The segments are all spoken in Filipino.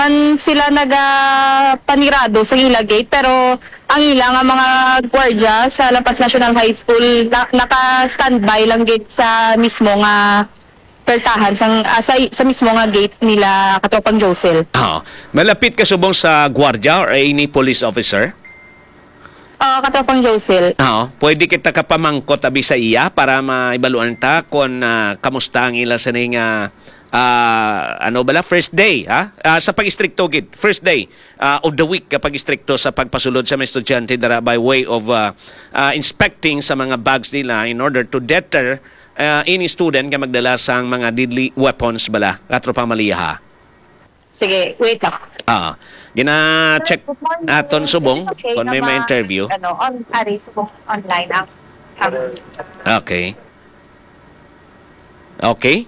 sila panirado sa ila gate, pero ang ila nga mga gwardiya sa Lampas National High School naka-standby lang gate sa mismo nga pertahan sa mismo nga gate nila Katropang Josel. Malapit ka subong sa gwardiya or any police officer? Katropang Josel. Pwede kita kapamangkot abi sa iya para maibaluan ta kung kamusta ang ila sa first day, sa pag-istrikto gid, first day of the week kapag istrikto sa pagpasulod sa mga estudyante dara by way of inspecting sa mga bags nila in order to deter any student nga magdala sang mga deadly weapons bala, Katropang Maliha. Sige, wait lang. Gina-check aton subong kung may ma-interview. Subong online ang Okay. Okay.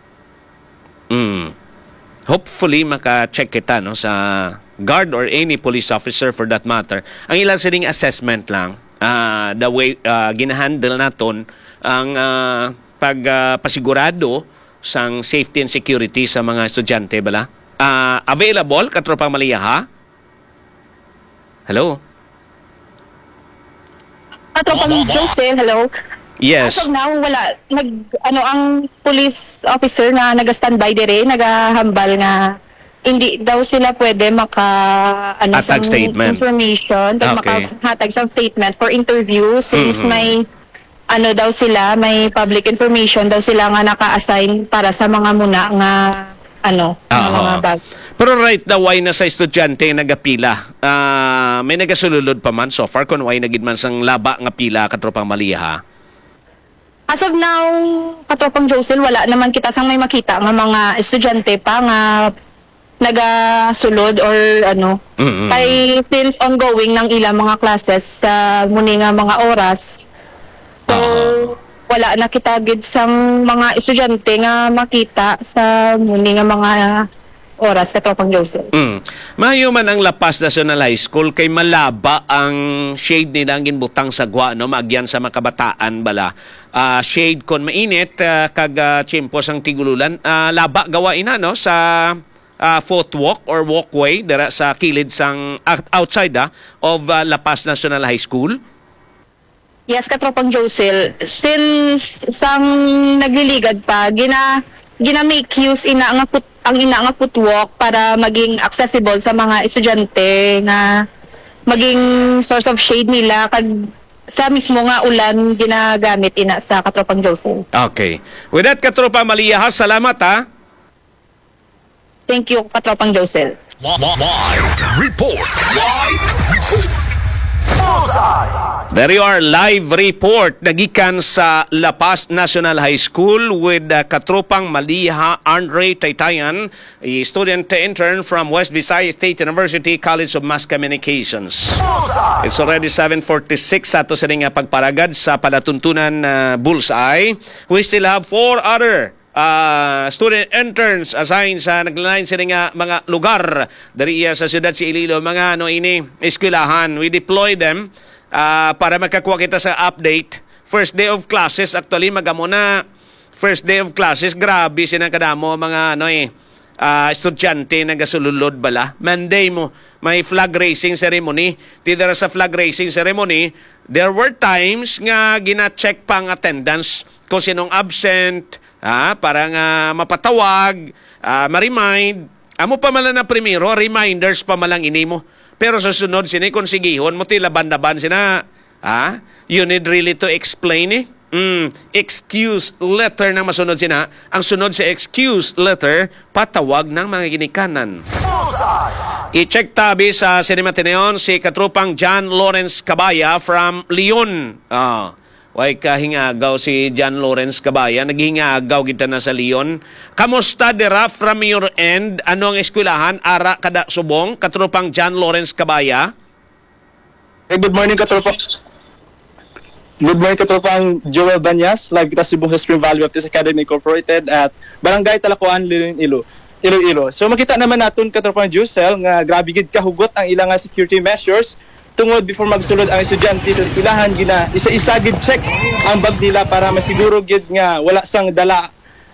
Hopefully maka-check kita sa guard or any police officer for that matter. Ang ilang sining assessment lang, the way ginahandle naton ang pagpasigurado sang safety and security sa mga estudyante bala. Available Katropang Maliha? Hello? Katropang Josel, hello. Yes. As of now, wala. Ang police officer na nag-standby dire, nagahambal nga hindi daw sila pwede Hatag statement. Information, Okay. makahatag sa statement for interview since may daw sila, may public information daw sila nga naka-assign para sa mga muna nga mga bag. Pero right now, why na sa estudyante nagapila? May nagasululod pa man so far kung why nagid man sang laba nga pila Katropang Maliha? As of now, Katropang Josel, wala naman kita sang may makita nga mga estudyante pa nga nagasulod or kay since ongoing ng ilang mga classes sa muni nga mga oras. So, wala na kita gid sang mga estudyante nga makita sa muni nga mga oras Katropang Josel. Mayo man ang Lapas National High School kay malaba ang shade nila ang ginbutang sa gwa maagyan sa makabataan bala. Shade kon mainit kag chimpos ang tigululan. Laba gawa ina sa footwalk or walkway dira sa kilid sang outside of Lapas National High School. Yes, Katropang Josel. Since sang nagliligad pa, gina-make use ang ina nga footwalk para maging accessible sa mga estudyante na maging source of shade nila kag sa mismo nga ulan ginagamit ina sa Katropang Josel. Okay. With that, Katropang Maliha, salamat Thank you, Katropang Josel. Live report. There you are, live report nagikan sa Lapas National High School with Katropang Maliha Andre Taytayan, a student intern from West Visayas State University College of Mass Communications. It's already 7:46 ato sa nga pagparagad sa palatuntunan Bullseye. We still have 4 other student interns assigned sa naglaline sa mga lugar dari sa siyudad si Iloilo, mga eskwelahan. We deploy them para makakuha kita sa update. First day of classes, actually magamo na first day of classes, grabe sinakadamo mga estudyante na gasululod bala. Monday mo may flag raising ceremony. Tidara sa flag raising ceremony, there were times nga gina-check pang attendance kung sinong absent, para nga mapatawag, ma-remind. Amo pa malang na primero, reminders pa malang ini mo. Pero sa sunod, konsigihon mo tila bandaban sina. You need really to explain excuse letter nang masunod sina. Ang sunod sa excuse letter, patawag ng mga ginikanan. I-check tabi sa Cinema Teneon si Katropang John Lawrence Cabaya from Leon. Way kahingagaw si John Lawrence Cabaya. Naghingagaw kita na sa Leon. Kamusta dira from your end? Ano ang eskwelahan? Ara kada subong? Katropang John Lawrence Cabaya. Good morning, Katropang. Good morning, Katropang Joel Banyas. Live kita subong sa Spring Valley Baptist Academy Incorporated at Barangay Talakuan, Iloilo. So makita naman natin, Katropang Josel, nga grabe gid kahugot ang ilang security measures tungod before magsulod ang estudyante sa eskwelahan, isa-isa gid check ang bag nila para masiguro gid nga wala sang dala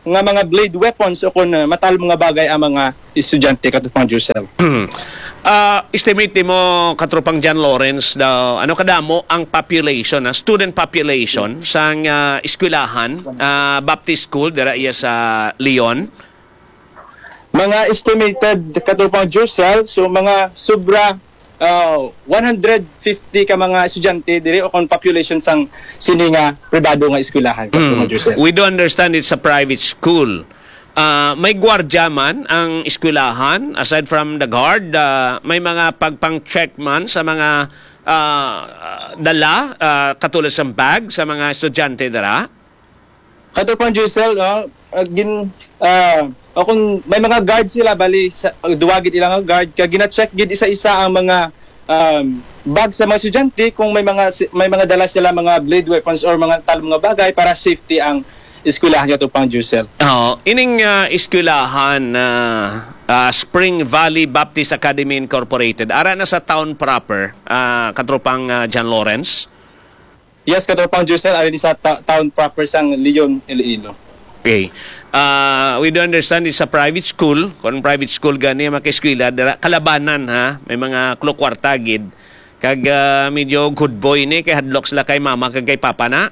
nga mga blade weapons o kung matal mga bagay ang mga estudyante katupang Josel. Estimate mo katropang John Lawrence daw ano kadamo ang population, student population sang eskwelahan Baptist School dira iya sa Leon. Mga estimated katupang Josel, so mga sobra 150 ka mga estudyante diri o kung population sang sini nga pribado nga eskwelahan katupang Josel. We do understand it's a private school. May gwardiya man ang eskwelahan aside from the guard, may mga pagpang-check man sa mga dala katulad sa bag sa mga estudyante dara. Katupang Josel, o kung may mga guard sila bali duwagid ilang guard kaya gina-check gid isa-isa ang mga bag sa mga estudyante kung may mga dala sila mga blade weapons or mga mga bagay para safety ang eskwelahan katupang Josel. Ining eskwelahan Spring Valley Baptist Academy Incorporated ara na sa town proper katropang John Lawrence. Yes, katupang Josel, ari sa town proper sang Leon, Iloilo. Okay. We do understand it's a private school. Kung private school gani makiskwela kalabanan ha. May mga klokwarta gid. Kag medyo good boy ni kay hadlok sila kay mama kag kay papa na.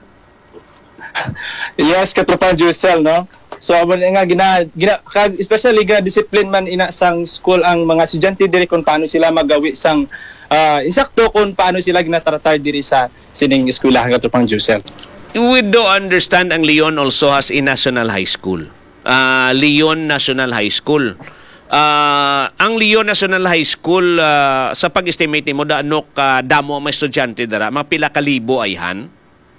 Yes, katupang Josel, no? So amo nga especially discipline man ina sang school ang mga estudyante diri kung paano sila magawi sang insakto kung paano sila ginatratar diri sa sining eskwelahan katupang Josel. We do understand ang Leon also has a national high school. Leon National High School. Ang Leon National High School, sa pag-estimate mo, daanok damo ang mga estudyante dara, mga pila kalibo ayhan?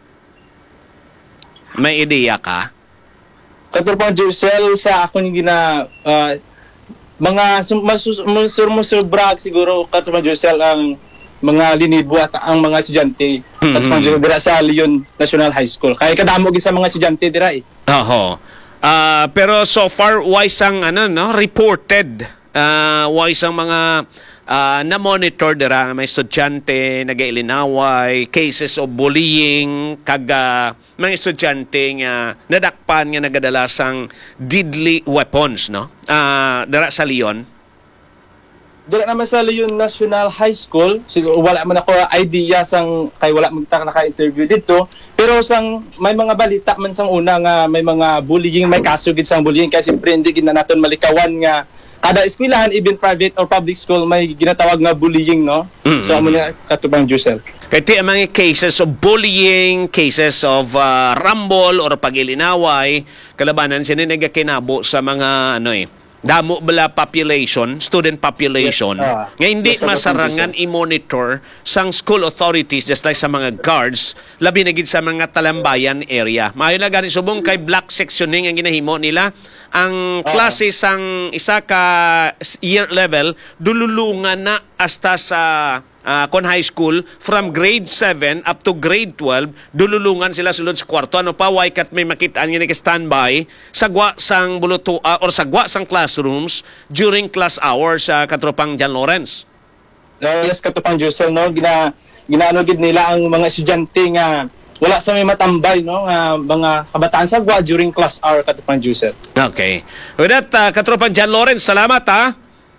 May ideya ka? Katupang Josel, sa ako yung mga musurbrag siguro katupang Josel ang mga linibo at ang mga estudyante katupang Josel dira sa Leon National High School. Kaya kadamo gid sa mga estudyante dira eh. Oho. Pero so far wise ang reported wise ang mga na-monitor dira may estudyante nagailinaway, cases of bullying kag mga estudyante nga nadakpan nga nagadalasang deadly weapons dira sa Leon. Dira naman sa Leon National High School, siguro wala man ako idea sang kay wala man kita naka-interview dito, pero sang may mga balita man sang una nga may mga bullying, may kaso gid sang bullying kasi siyempre hindi gid na naton malikawan nga kada eskwelahan even private or public school may ginatawag nga bullying, no? So amo na katubang Josel. Kaya ang mga cases of bullying, cases of rumble or pag-ilinaway, kalabanan sila nagakinabo sa mga damo bala population, student population, Yes. nga hindi Yes, masarangan i-monitor sang school authorities just like sa mga guards, labi na gid sa mga talambayan area. Maayo na gani subong kay black sectioning ang ginahimo nila. Ang klase sang isa ka year level, dululungan na hasta sa kon high school from grade 7 up to grade 12 dululungan sila sulod sa kwarto pa why kat may makitaan nga standby sagwa sang buluto or sagwa sang classrooms during class hours sa katropang John Lawrence. Yes, katupang Josel, no? Ginaano gid nila ang mga estudyante nga wala sa may matambay, no? Mga kabataan sagwa during class hour katupang Josel. Okay. With that, katropang John Lawrence, salamat ha.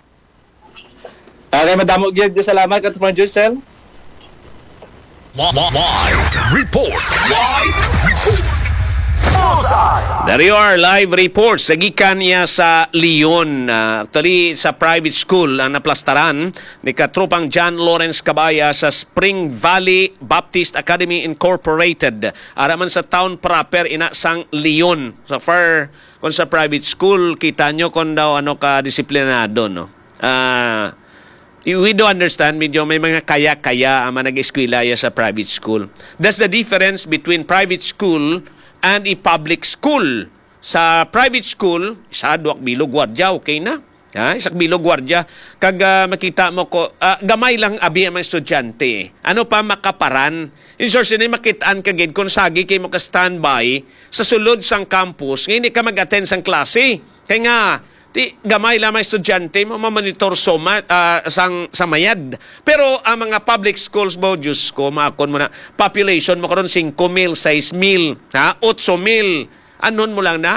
Kaya madamo gid salamat katupang Josel. Live report. There you are, live reports. Nagikan niya sa Leon. Actually, sa private school ang naplastaran ni katropang John Lawrence Cabaya sa Spring Valley Baptist Academy Incorporated. Araman sa town proper ina sang Leon. So far, kung sa private school, kita nyo kung daw ka disiplinado, no? We do understand, medyo may mga kaya-kaya ang nag-eskwela sa private school. That's the difference between private school and a public school. Sa private school, isa duwak bilog gwardya, okay na. Isak bilog gwardya. Kag makita mo ko, gamay lang abi ang mga estudyante. Ano pa makaparan? In source na makitaan kagid kung sagi kayo mo ka-standby sa sulod sang campus, ngayon ka mag-attend sang klase. Kaya nga, gamay lang mga estudyante mo mamonitor sa mayad. Pero ang mga public schools mo, Diyos ko, makon mo na, population mo karon 5,000, 6,000, 8,000. Anon mo lang na.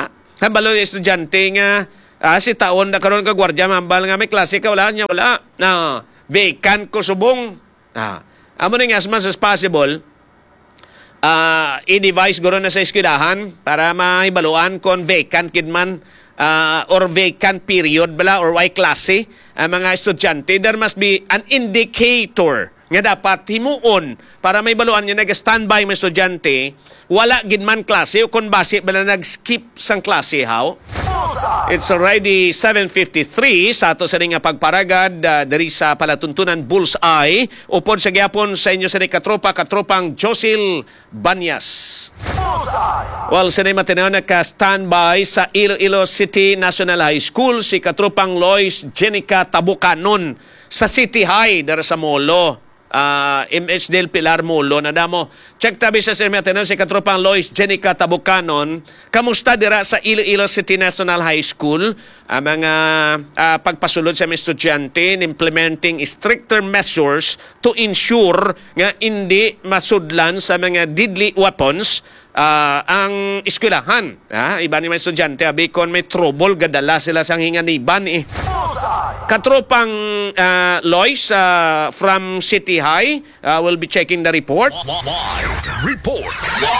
Hambalo yung estudyante nga, si taon na karon ka gwardiya, mambal nga may klase ka, wala niya, wala. Vacant ko subong. Amo na nga, as much as possible, i-device guro na sa eskwelahan para maibaluan kung vacant kid man or vacant period bala or why klase ang mga estudyante. There must be an indicator nga dapat himuon para may baluan niya nag-standby mga estudyante wala gid man klase o kung base bala nag-skip sang klase how. It's already 7:53 sa ato sa nga pagparagad diri sa palatuntunan Bullseye upod sa gyapon sa inyo sa katropang Josil Banyas. Well, sa na'y matinaw naka-standby sa Iloilo City National High School si katropang Lois Jenica Tabucanon sa City High dara sa Molo. MH del Pilar Molo na damo. Check tabi sa matinaw si katropang Lois Jenica Tabucanon. Kamusta dira sa Iloilo City National High School ang mga pagpasulod sa mga estudyante in implementing stricter measures to ensure nga hindi masudlan sa mga deadly weapons ang eskwelahan. Iba ni mga estudyante, abikon may trouble, gadala sila sang hinganiban Katropang Lois from City High will be checking the report. Live report.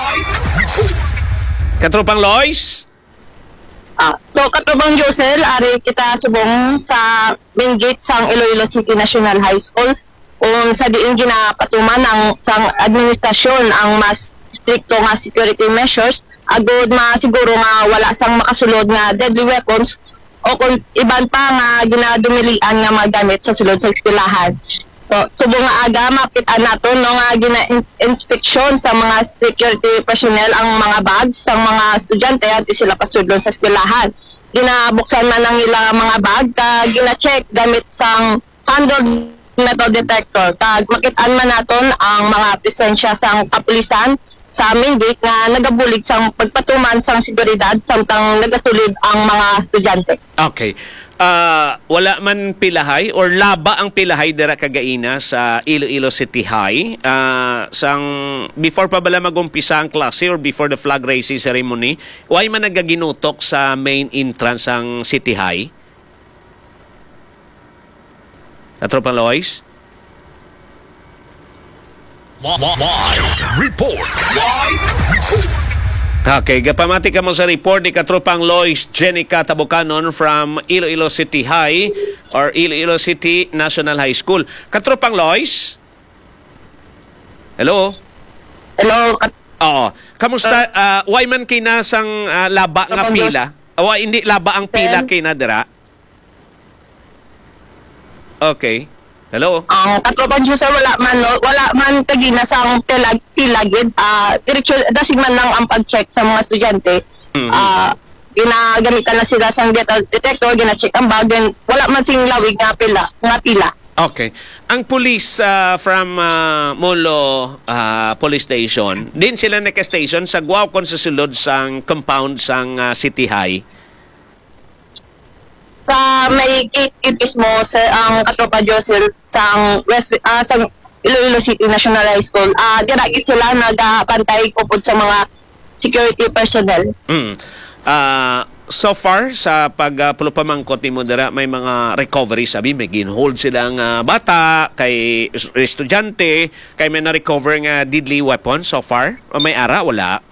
Katropang Lois? So katubang Josel, ari kita subong sa main gate sang Iloilo City National High School kung sa diin ginapatuman ng sang administrasyon ang mas stricto nga security measures agud masiguro nga wala sang makasulod nga deadly weapons o kung iban pa nga ginadumilian nga magamit sa sulod sa eskwelahan. So subong nga aga makita naton no nga gina-inspeksyon sa mga security personnel ang mga bags sang mga estudyante at sila pasudlon sa eskwelahan. Ginabuksan man ang ilang mga bag kag gina-check gamit sang handheld metal detector kag makitaan man naton ang mga presensya sang kapulisan sa main gate nga nagabulig sang pagpatuman sang seguridad samtang nagasulid ang mga estudyante. Okay. Wala man pilahay or laba ang pilahay dira kagaina sa Iloilo City High sang before pa bala magumpisa ang klase or before the flag raising ceremony, why man nagaginutok sa main entrance ang City High? Katropang Lois? Live report. Okay, gapamati ka mo sa report ni katropang Lois Jenica Tabucanon from Iloilo City High or Iloilo City National High School. Katropang Lois? Hello? Hello, Oo. Kamusta? Why man kinasang laba nga pila? Hindi laba ang pila kina dira? Okay. Hello? ang katubang Josel wala man kagina sang pilagid diretso dasig man lang ang pag-check sa mga estudyante. Ginagamitan na sila sang metal detector, gina-check ang bag, then wala man sing lawig nga pila. Okay. Ang police from Molo Police Station, din sila naka-station sa Guao kon sa sulod sang compound sang City High. Sa may gate mismo sa ang katropa Josel sang sang Iloilo City National High School, diragit sila nagapantay upod sa mga security personnel. So far, sa pagpulupamangkot ni Modera, may mga recovery, sabi, may ginhold silang bata, kay estudyante, kay may na-recover nga deadly weapon so far. O may ara, wala?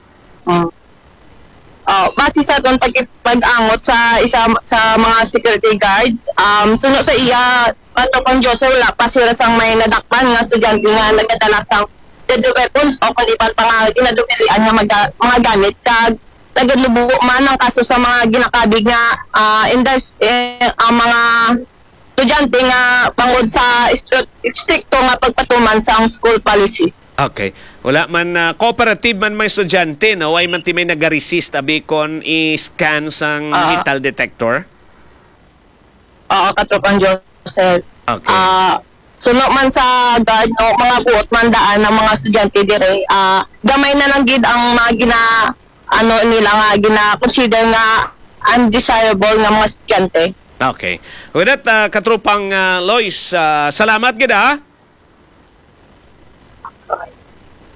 Base sa itong pag-angot sa mga security guards, sunod sa iya, patopang Diyos, wala pa sila sang may nadakpan nga estudyante nga nagdadala sang deadly weapons o kalipan pa nga ginadumilian nga mga gamit kag naglubuo man ang kaso sa mga ginakabig nga ang mga estudyante nga pangod sa stricto nga pagpatuman sa school policy. Okay. Wala man, cooperative man may estudyante, no? Why man ti may nag-resist abikon i-scan sang metal detector? Oo, katropang Joseph. Okay. Suno man sa guard, no, mga buot man daan ng mga estudyante dire, gamay na lang gid ang mga gina-consider nga undesirable nga mga estudyante. Okay. With that, katropang Lois, salamat gid ha?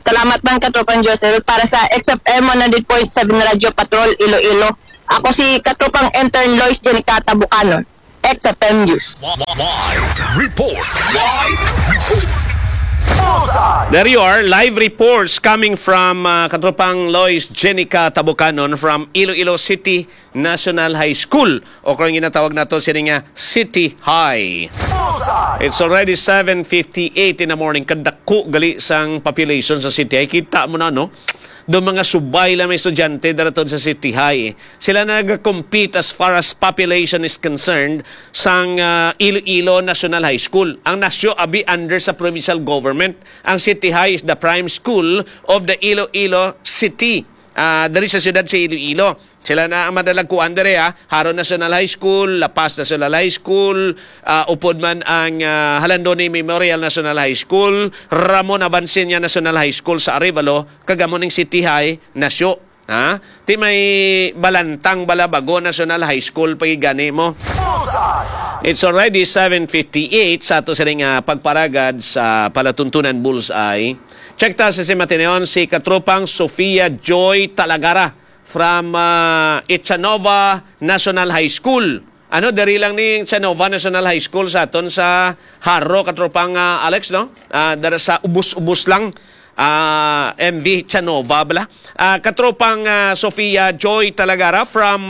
Salamat man Katropang Josel para sa XFM 100.7 Radio Patrol Iloilo. Ako si Katropang Intern Lois Jenicata Bucanon, XFM News. Live report. Live report. Bullseye. There you are, live reports coming from Katropang Lois Jenica Tabucanon from Iloilo City National High School. O kung ginatawag na ito, sila nga City High. Bullseye. It's already 7:58 in the morning. Kadako gali sang population sa City High. Kita mo na, no? Doon mga subay lang may estudyante daraton sa City High. Sila nag-compete as far as population is concerned sang Iloilo National High School. Ang Nasyo abi under sa provincial government. Ang City High is the prime school of the Iloilo City. Dari sa siyudad sa Iloilo. Sila na ang madalagkuan dere Haro National High School, La Paz National High School, upod man ang Halandoni Memorial National High School, Ramon Abansinya National High School sa Arevalo, kagamon ng City High Nasyo. Ti may Balantang Balabago National High School pagigani mo. It's already 7:58 sa ato siling pagparagad sa palatuntunan Bullseye. Check ta sa Mateneon si Katropang Sofia Joy Talagara from Echanova National High School. Ano, dari lang ni Echanova National High School sa aton sa Haro, Katropang Alex, no? Dari sa ubus-ubus lang. MV Echanova, bala. Katropang Sofia Joy Talagara from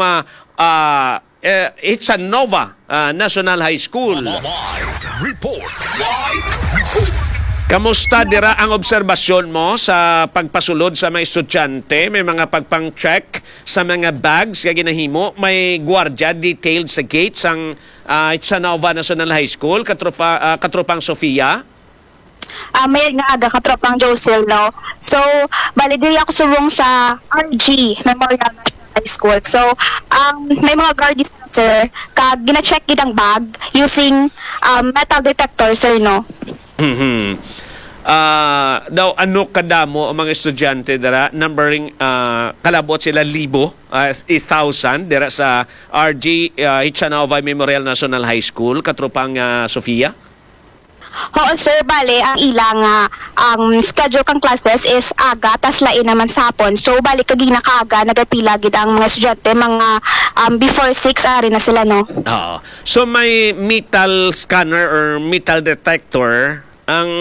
Echanova National High School. Live report. Live report. Kamusta dira ang obserbasyon mo sa pagpasulod sa mga estudyante? May mga pagpang-check sa mga bags kaya ginahimo? May gwardiya detailed sa gates ang Echanova National High School, Katropang Sofia? May nga aga Katropang Josel, no? So, bali diri ako subong sa RG Memorial National High School. So, may mga guardians, sir, kag gina-check gid bag using metal detector, sir, no? Daw ano kadamo ang mga estudyante dara, numbering kalabot sila 1,000 dira sa RG Echanova Memorial National High School, Katropang Sofia? Oo, sir, bali ang ilang ang schedule kang classes is aga tas lain naman sapon. So bali kagi nakaaga nagatila gid ang mga estudyante mga before 6 ari na sila, no? Oo. So may metal scanner or metal detector ang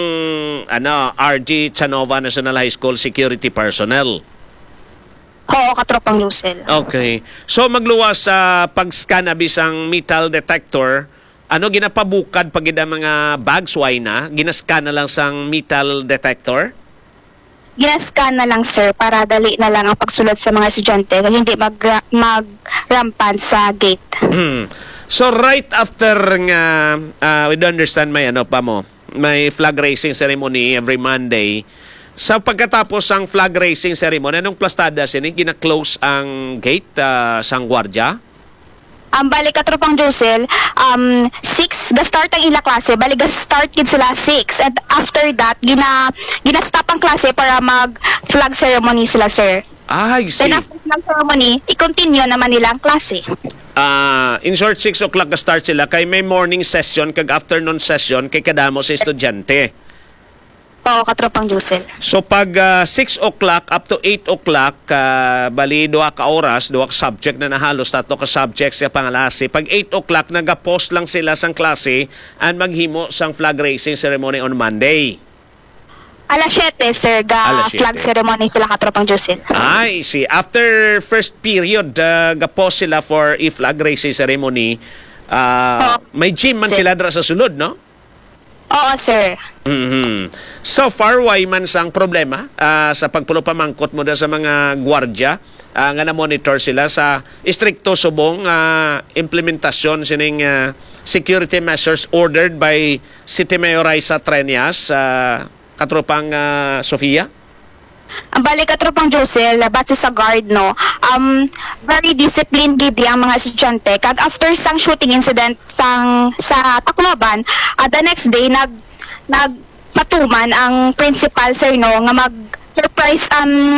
RG Echanova National High School security personnel. Oo, Katropang Josel. Okay. So magluwas sa pag-scan na bisang metal detector, ano ginapabukad pag ida mga bags why na? Ginascan na lang sang metal detector? Ginascan na lang, sir, para dali na lang ang pagsulod sa mga estudyante kag hindi magrampan sa gate. So right after nga we don't understand may flag raising ceremony every Monday. Sa pagkatapos ang flag raising ceremony, anong plastada sini? Gina-close ang gate sang gwardiya? Balik Katropang Josel, 6 start ang ila klase, balik start gid sila 6 and after that gina-stop ang klase para mag flag ceremony sila, sir. I see. Then after flag ceremony, i-continue naman nila ang klase. In short, 6 o'clock na start sila kay may morning session kag afternoon session kay kadamo sa estudyante. Oo, Katropang Josel. So pag 6 o'clock up to 8 o'clock, bali 2 ka oras, 2 ka subject na nahalos, 3 ka subjects sa pangalasi. Pag 8 o'clock, nag-post lang sila sang klase and maghimo sang flag raising ceremony on Monday. Alas 7, sir, Alas 7. flag ceremony sila, Katropang Josel. I see. After first period, ga-post sila for i-flag raising ceremony. May gym man sila dra sa sulod, no? Oo, sir. So far, why man sang problema sa pagpulupamangkot mo da sa mga gwardiya nga na-monitor sila sa istrikto subong implementasyon sining security measures ordered by City Mayor Raisa Treñas, Katropang Sofia? Ang balik Katropang Josel, base sa guard, no, very disciplined gid ang mga estudyante. Kag after sang shooting incident sa Tacloban, the next day nagpatuman ang principal, sir, no, nga mag-surprise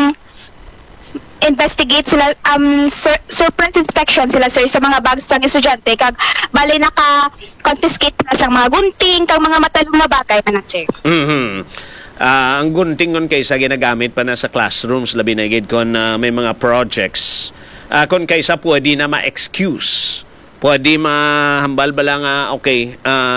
investigate sila, surprise inspection sila, sir, sa mga bags ng estudyante. Kag bali naka-confiscate na sa mga gunting, kag mga matalong na bagay na, sir. ang guntingon kaysa ginagamit pa na sa classrooms labi na gid kon may mga projects kon kaysa pwede na ma-excuse, pwede mahambal bala nga okay